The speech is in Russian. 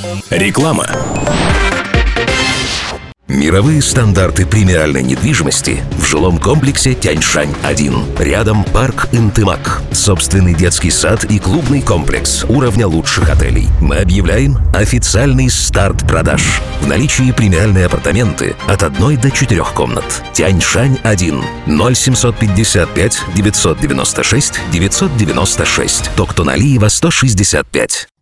Реклама. Мировые стандарты премиальной недвижимости в жилом комплексе Тяньшань-1. Рядом парк Интымак. Собственный детский сад и клубный комплекс уровня лучших отелей. Мы объявляем официальный старт продаж. В наличии премиальные апартаменты от 1 до 4 комнат. Тяньшань-1. 0755 996 996. Токтоналиева 165.